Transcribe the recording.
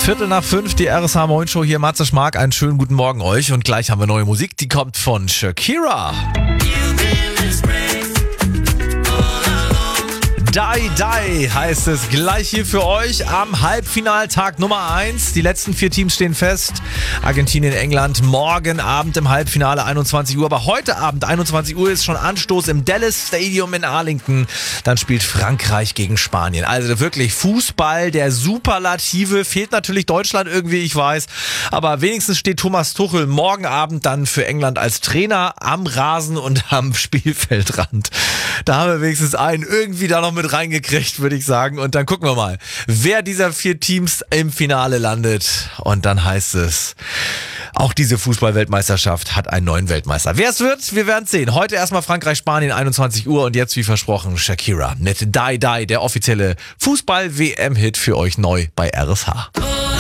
4:45, die RSH Moin Show hier, Matze Schmark, einen schönen guten Morgen euch und gleich haben wir neue Musik, die kommt von Shakira. Die, die heißt es gleich hier für euch am Halbfinaltag Nummer 1. Die letzten 4 Teams stehen fest. Argentinien, England, morgen Abend im Halbfinale 21 Uhr. Aber heute Abend 21 Uhr ist schon Anstoß im Dallas Stadium in Arlington. Dann spielt Frankreich gegen Spanien. Also wirklich Fußball der Superlative. Fehlt natürlich Deutschland irgendwie, ich weiß. Aber wenigstens steht Thomas Tuchel morgen Abend dann für England als Trainer am Rasen und am Spielfeldrand. Da haben wir wenigstens einen irgendwie da noch mit reingekriegt, würde ich sagen. Und dann gucken wir mal, wer dieser 4 Teams im Finale landet. Und dann heißt es, auch diese Fußball-Weltmeisterschaft hat einen neuen Weltmeister. Wer es wird, wir werden es sehen. Heute erstmal Frankreich-Spanien, 21 Uhr. Und jetzt, wie versprochen, Shakira mit Die Die, der offizielle Fußball-WM-Hit für euch neu bei RSH.